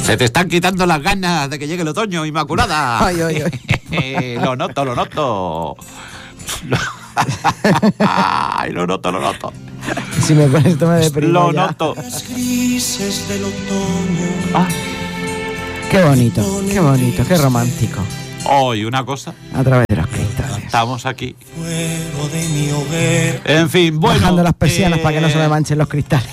Se te están quitando las ganas de que llegue el otoño, Inmaculada. Ay, ay, ay. Lo noto. Ay, lo noto. Si me pones esto me deprimo Lo ya. noto. Las grises del otoño. Ah, Qué bonito, qué romántico. hoy una cosa, A través de los cristales. estamos aquí. Fuego de mi hoguera. En fin, bueno. Bajando las persianas para que no se me manchen los cristales.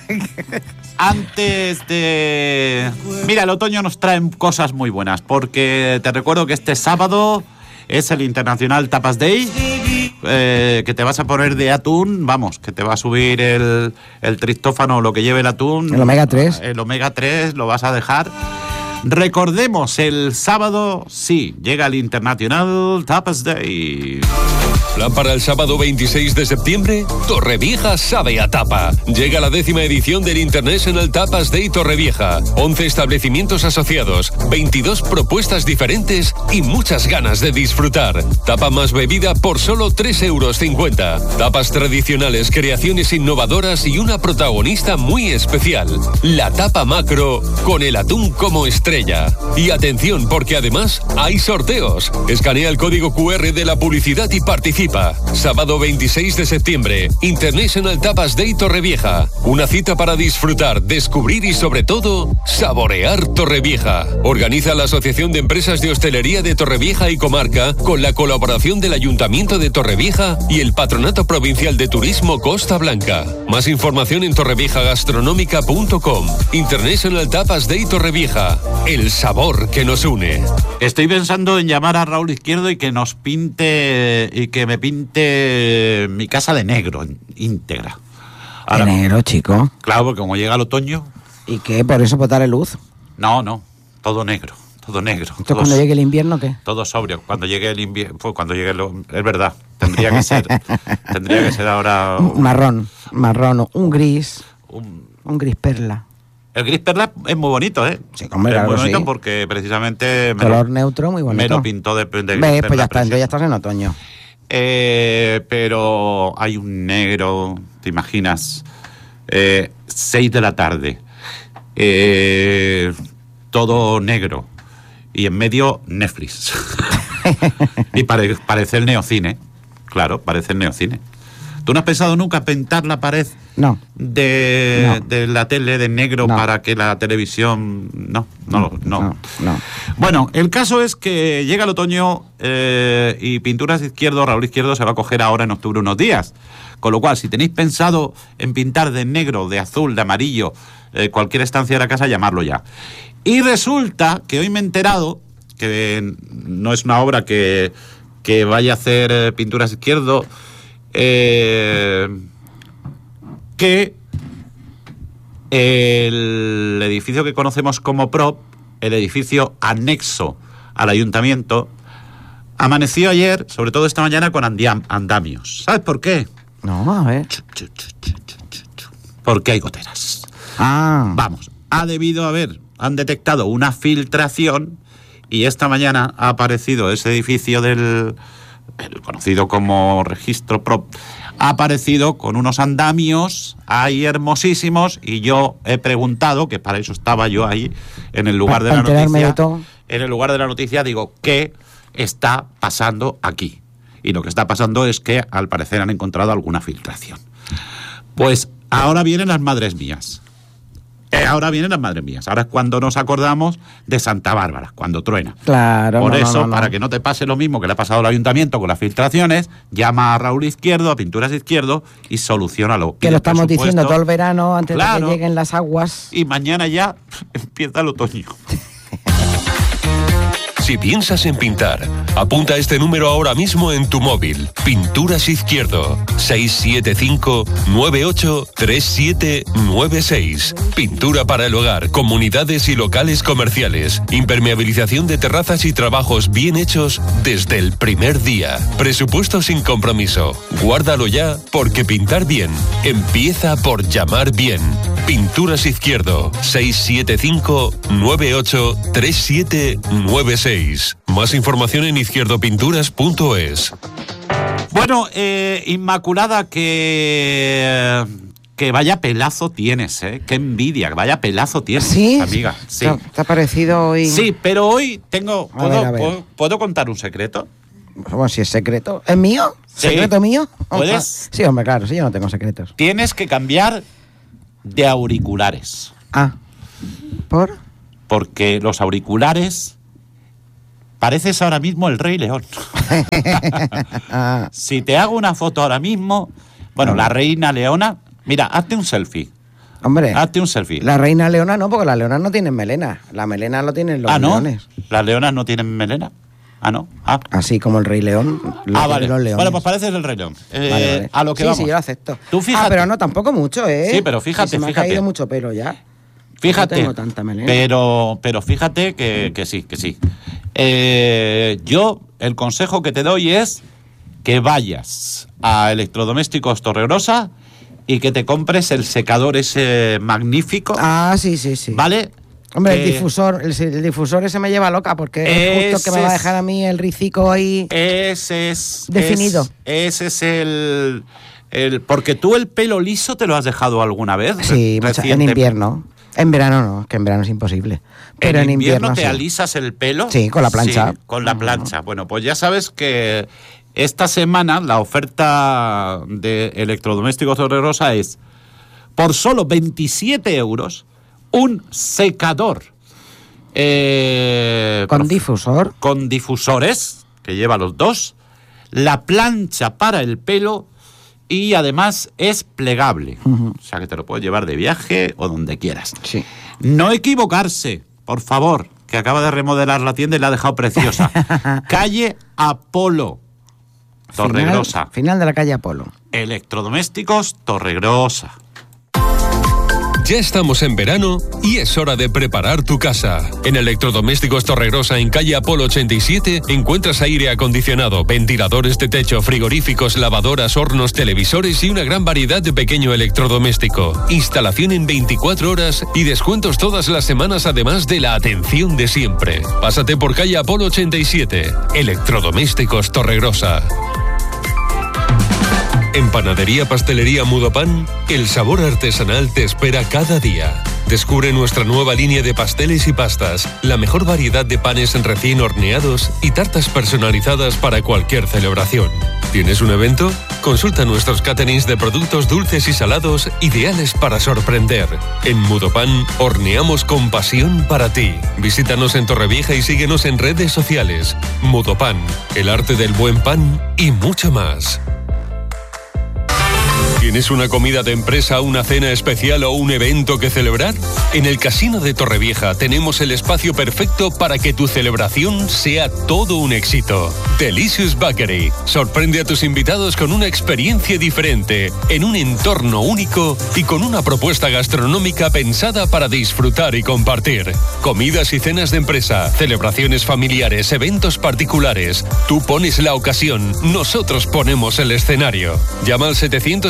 Antes de... Mira, el otoño nos trae cosas muy buenas, porque te recuerdo que este sábado es el International Tapas Day, que te vas a poner de atún, vamos, que te va a subir el tristófano o lo que lleve el atún. El omega 3. El omega 3 lo vas a dejar. Recordemos, el sábado, sí, llega el International Tapas Day. Plan para el sábado 26 de septiembre, Torrevieja sabe a tapa. Llega la 10ª edición del International Tapas Day Torrevieja. 11 establecimientos asociados, 22 propuestas diferentes y muchas ganas de disfrutar. Tapa más bebida por solo 3,50 euros. Tapas tradicionales, creaciones innovadoras y una protagonista muy especial. La tapa macro con el atún como estrella. Y atención, porque además hay sorteos. Escanea el código QR de la publicidad y participa. Sábado 26 de septiembre, International Tapas Day Torrevieja. Una cita para disfrutar, descubrir y sobre todo, saborear Torrevieja. Organiza la Asociación de Empresas de Hostelería de Torrevieja y Comarca con la colaboración del Ayuntamiento de Torrevieja y el Patronato Provincial de Turismo Costa Blanca. Más información en torreviejagastronómica.com. International Tapas Day Torrevieja. El sabor que nos une. Estoy pensando en llamar a Raúl Izquierdo y que nos pinte y que me pinte mi casa de negro íntegra. De negro, chico. Claro, porque como llega el otoño, ¿Y qué? ¿Por eso botarle luz? no, todo negro. Entonces, cuando llegue el invierno, ¿qué? Todo sobrio. Cuando llegue el invierno, es verdad, tendría que ser ahora Un marrón, un gris perla. el gris perla es muy bonito, ¿eh? Sí, hombre, es claro muy que bonito sí. porque precisamente Color neutro, muy bonito. me lo pintó de ¿Ves? gris Pues perla, ya está, precioso. ya estás en otoño. Pero hay un negro, ¿te imaginas? 6 de la tarde, todo negro y en medio Netflix. Y parece el neocine, claro, parece el neocine. ¿Tú no has pensado nunca pintar la pared No. de la tele de negro para que la televisión... No. Bueno, el caso es que llega el otoño y Pinturas Izquierdo, Raúl Izquierdo, se va a coger ahora en octubre unos días. Con lo cual, si tenéis pensado en pintar de negro, de azul, de amarillo, cualquier estancia de la casa, llamarlo ya. Y resulta que hoy me he enterado que no es una obra que vaya a hacer Pinturas Izquierdo, que el edificio que conocemos como PROP, el edificio anexo al ayuntamiento, amaneció ayer, sobre todo esta mañana, con andamios. ¿Sabes por qué? No, a ver. Porque hay goteras. Ah. Vamos, han detectado una filtración y esta mañana ha aparecido ese edificio el conocido como registro PROP, ha aparecido con unos andamios ahí hermosísimos y yo he preguntado, que para eso estaba yo ahí en el lugar de la noticia, en el lugar de la noticia digo, ¿qué está pasando aquí? Y lo que está pasando es que al parecer han encontrado alguna filtración. Pues ahora vienen las madres mías. Ahora es cuando nos acordamos de Santa Bárbara, cuando truena. Claro. Por eso, para que no te pase lo mismo que le ha pasado al ayuntamiento con las filtraciones, llama a Raúl Izquierdo, a Pinturas Izquierdo, y soluciónalo. Que lo estamos diciendo todo el verano antes de Claro. que lleguen las aguas. Y mañana ya empieza el otoño. Si piensas en pintar, apunta este número ahora mismo en tu móvil. Pinturas Izquierdo, 675-983796. Pintura para el hogar, comunidades y locales comerciales. Impermeabilización de terrazas y trabajos bien hechos desde el primer día. Presupuesto sin compromiso. Guárdalo ya, porque pintar bien empieza por llamar bien. Pinturas Izquierdo, 675-983796. Más información en izquierdopinturas.es. Bueno, Inmaculada, que que vaya pelazo tienes, ¿eh? Qué envidia, vaya pelazo tienes, ¿Sí? amiga. Sí. ¿Te ha parecido hoy? Sí, pero hoy tengo... A ver. ¿Puedo contar un secreto? Bueno, si es secreto. ¿Es mío? Sí. ¿Secreto mío? ¿Puedes? Sí, hombre, claro, sí, yo no tengo secretos. Tienes que cambiar de auriculares. Ah, ¿por? Porque los auriculares... Pareces ahora mismo el Rey León. Si te hago una foto ahora mismo... Bueno, la Reina Leona... Mira, hazte un selfie. Hombre, Hazte un selfie. la reina leona no, porque las leonas no tienen melena. La melena lo tienen los ¿no? leones. ¿Las leonas no tienen melena? Ah, ¿no? Ah, Así como el Rey León. vale. Los leones. Bueno, pues pareces el Rey León. Vale. A lo que sí, vamos. Sí, yo lo acepto. Tú fíjate. Pero no, tampoco mucho, ¿eh? Sí, pero fíjate, Si se me fíjate. ha caído mucho pelo ya. Fíjate. No tengo tanta melena. Pero fíjate que sí, que sí. Yo, el consejo que te doy es que vayas a Electrodomésticos Torregrosa y que te compres el secador ese magnífico. Ah, sí. ¿Vale? Hombre, el difusor ese me lleva loca porque es justo que me va a dejar a mí el ricico ahí Ese es... definido. Ese es el... Porque tú el pelo liso te lo has dejado alguna vez. Sí, en invierno. En verano no, que en verano es imposible. Pero en invierno te sí. alisas el pelo. Sí, con la plancha. Sí, con la plancha. Bueno, pues ya sabes que esta semana la oferta de Electrodomésticos Torregrosa es por solo 27 euros un secador. ¿Con difusor? Con difusores, que lleva los dos, la plancha para el pelo y además es plegable. O sea que te lo puedes llevar de viaje o donde quieras. Sí. No equivocarse, por favor, que acaba de remodelar la tienda y la ha dejado preciosa. Calle Apolo, Torregrosa. Final de la calle Apolo. Electrodomésticos Torregrosa. Ya estamos en verano y es hora de preparar tu casa. En Electrodomésticos Torregrosa, en calle Apolo 87, encuentras aire acondicionado, ventiladores de techo, frigoríficos, lavadoras, hornos, televisores y una gran variedad de pequeño electrodoméstico. Instalación en 24 horas y descuentos todas las semanas, además de la atención de siempre. Pásate por calle Apolo 87. Electrodomésticos Torregrosa. En Panadería Pastelería Mudopan, el sabor artesanal te espera cada día. Descubre nuestra nueva línea de pasteles y pastas, la mejor variedad de panes recién horneados y tartas personalizadas para cualquier celebración. ¿Tienes un evento? Consulta nuestros caterings de productos dulces y salados ideales para sorprender. En Mudopan, horneamos con pasión para ti. Visítanos en Torrevieja y síguenos en redes sociales. Mudopan, el arte del buen pan y mucho más. ¿Tienes una comida de empresa, una cena especial o un evento que celebrar? En el Casino de Torrevieja tenemos el espacio perfecto para que tu celebración sea todo un éxito. Delicious Bakery. Sorprende a tus invitados con una experiencia diferente, en un entorno único y con una propuesta gastronómica pensada para disfrutar y compartir. Comidas y cenas de empresa, celebraciones familiares, eventos particulares. Tú pones la ocasión, nosotros ponemos el escenario. Llama al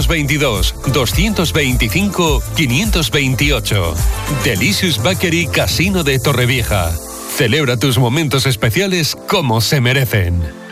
722-225-528. Delicious Bakery Casino de Torrevieja. Celebra tus momentos especiales como se merecen.